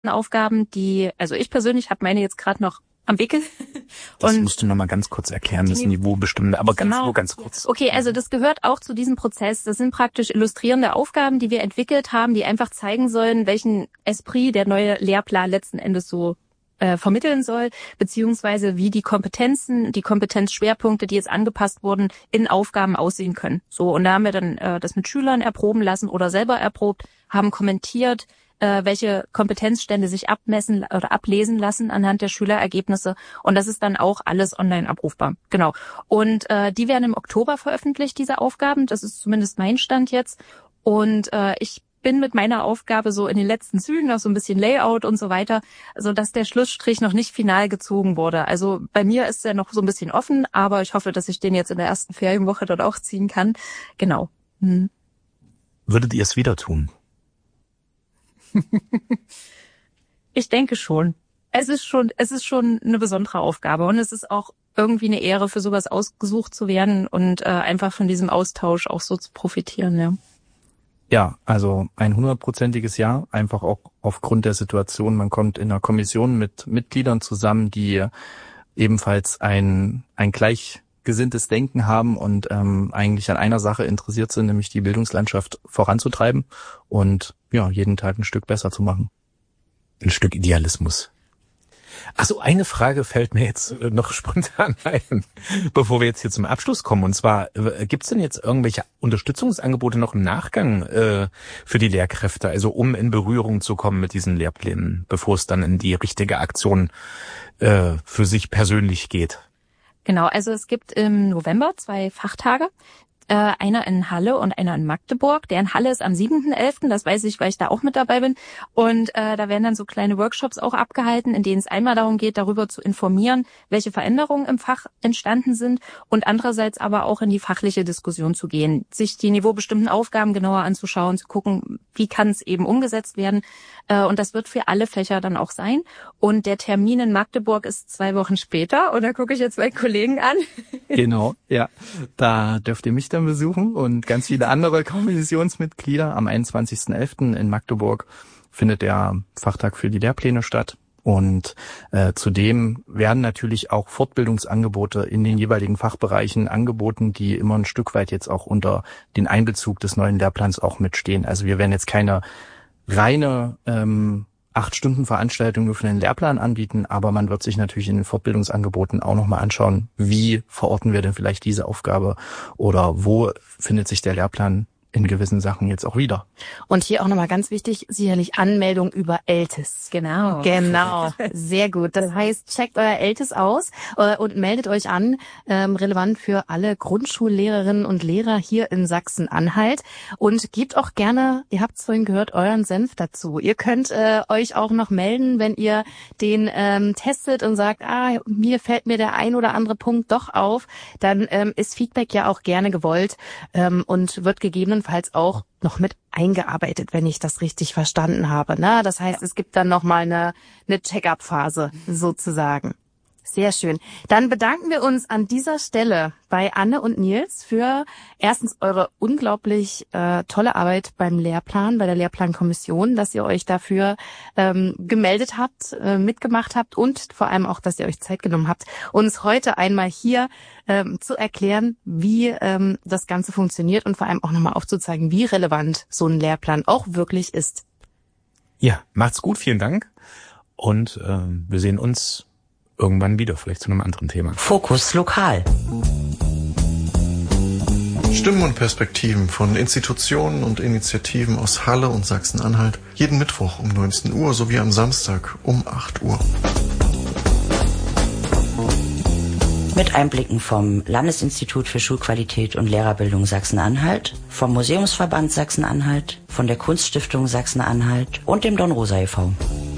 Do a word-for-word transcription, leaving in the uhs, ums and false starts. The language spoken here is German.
Aufgaben, die, also ich persönlich habe meine jetzt gerade noch am Wickel. Das und musst du noch mal ganz kurz erklären, das Niveau bestimmen, aber ganz, genau. nur ganz kurz. Okay, also das gehört auch zu diesem Prozess. Das sind praktisch illustrierende Aufgaben, die wir entwickelt haben, die einfach zeigen sollen, welchen Esprit der neue Lehrplan letzten Endes so äh, vermitteln soll, beziehungsweise wie die Kompetenzen, die Kompetenzschwerpunkte, die jetzt angepasst wurden, in Aufgaben aussehen können. So, und da haben wir dann äh, das mit Schülern erproben lassen oder selber erprobt, haben kommentiert, welche Kompetenzstände sich abmessen oder ablesen lassen anhand der Schülerergebnisse. Und das ist dann auch alles online abrufbar. Genau. Und äh, die werden im Oktober veröffentlicht, diese Aufgaben. Das ist zumindest mein Stand jetzt. Und äh, ich bin mit meiner Aufgabe so in den letzten Zügen, noch so ein bisschen Layout und so weiter, so dass der Schlussstrich noch nicht final gezogen wurde. Also bei mir ist er noch so ein bisschen offen, aber ich hoffe, dass ich den jetzt in der ersten Ferienwoche dort auch ziehen kann. Genau. Hm. Würdet ihr es wieder tun? Ich denke schon. Es ist schon, es ist schon eine besondere Aufgabe und es ist auch irgendwie eine Ehre, für sowas ausgesucht zu werden und äh, einfach von diesem Austausch auch so zu profitieren, ja. Ja, also ein hundertprozentiges Ja, einfach auch aufgrund der Situation. Man kommt in einer Kommission mit Mitgliedern zusammen, die ebenfalls ein ein gleichgesinntes Denken haben und ähm, eigentlich an einer Sache interessiert sind, nämlich die Bildungslandschaft voranzutreiben und ja, jeden Tag ein Stück besser zu machen. Ein Stück Idealismus. Ach so, eine Frage fällt mir jetzt noch spontan ein, bevor wir jetzt hier zum Abschluss kommen. Und zwar, gibt es denn jetzt irgendwelche Unterstützungsangebote noch im Nachgang äh, für die Lehrkräfte, also um in Berührung zu kommen mit diesen Lehrplänen, bevor es dann in die richtige Aktion äh, für sich persönlich geht? Genau, also es gibt im November zwei Fachtage. Äh, einer in Halle und einer in Magdeburg. Der in Halle ist am siebten elften Das weiß ich, weil ich da auch mit dabei bin. Und äh, da werden dann so kleine Workshops auch abgehalten, in denen es einmal darum geht, darüber zu informieren, welche Veränderungen im Fach entstanden sind und andererseits aber auch in die fachliche Diskussion zu gehen, sich die niveaubestimmten Aufgaben genauer anzuschauen, zu gucken, wie kann es eben umgesetzt werden. Äh, und das wird für alle Fächer dann auch sein. Und der Termin in Magdeburg ist zwei Wochen später. Und da gucke ich jetzt meinen Kollegen an. Genau, ja. Da dürft ihr mich dann besuchen und ganz viele andere Kommissionsmitglieder. Am einundzwanzigsten elften in Magdeburg findet der Fachtag für die Lehrpläne statt. Und äh, zudem werden natürlich auch Fortbildungsangebote in den jeweiligen Fachbereichen angeboten, die immer ein Stück weit jetzt auch unter den Einbezug des neuen Lehrplans auch mitstehen. Also wir werden jetzt keine reine ähm, acht Stunden Veranstaltung nur für den Lehrplan anbieten, aber man wird sich natürlich in den Fortbildungsangeboten auch nochmal anschauen, wie verorten wir denn vielleicht diese Aufgabe oder wo findet sich der Lehrplan in gewissen Sachen jetzt auch wieder. Und hier auch nochmal ganz wichtig, sicherlich Anmeldung über Eltis. Genau. Genau, sehr gut. Das heißt, checkt euer Eltis aus äh, und meldet euch an, ähm, relevant für alle Grundschullehrerinnen und Lehrer hier in Sachsen-Anhalt und gebt auch gerne, ihr habt es vorhin gehört, euren Senf dazu. Ihr könnt äh, euch auch noch melden, wenn ihr den ähm, testet und sagt, ah, mir fällt mir der ein oder andere Punkt doch auf, dann ähm, ist Feedback ja auch gerne gewollt ähm, und wird gegebenenfalls auch noch mit eingearbeitet, wenn ich das richtig verstanden habe. Na, das heißt, es gibt dann noch mal eine, eine Check-up-Phase sozusagen. Sehr schön. Dann bedanken wir uns an dieser Stelle bei Anne und Nils für erstens eure unglaublich äh, tolle Arbeit beim Lehrplan, bei der Lehrplankommission, dass ihr euch dafür ähm, gemeldet habt, äh, mitgemacht habt und vor allem auch, dass ihr euch Zeit genommen habt, uns heute einmal hier ähm, zu erklären, wie ähm, das Ganze funktioniert und vor allem auch nochmal aufzuzeigen, wie relevant so ein Lehrplan auch wirklich ist. Ja, macht's gut, vielen Dank und äh, wir sehen uns irgendwann wieder, vielleicht zu einem anderen Thema. Fokus Lokal. Stimmen und Perspektiven von Institutionen und Initiativen aus Halle und Sachsen-Anhalt. Jeden Mittwoch um neunzehn Uhr sowie am Samstag um acht Uhr. Mit Einblicken vom Landesinstitut für Schulqualität und Lehrerbildung Sachsen-Anhalt, vom Museumsverband Sachsen-Anhalt, von der Kunststiftung Sachsen-Anhalt und dem Dornrosa e V